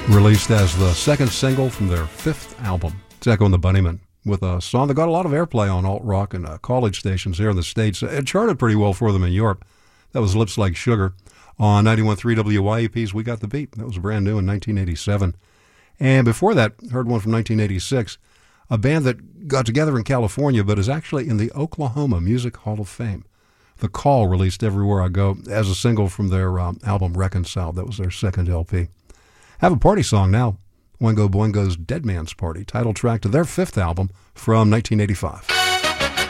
Released as the second single from their fifth album. It's Echo and the Bunnymen, with a song that got a lot of airplay on alt-rock and college stations here in the States. It charted pretty well for them in Europe. That was Lips Like Sugar. On 91.3 WYAP's We Got the Beat. That was brand new in 1987. And before that, heard one from 1986, a band that got together in California but is actually in the Oklahoma Music Hall of Fame. The Call, released Everywhere I Go as a single from their album Reconciled. That was their second LP. Have a party song now. Oingo Boingo's Dead Man's Party, title track to their fifth album from 1985.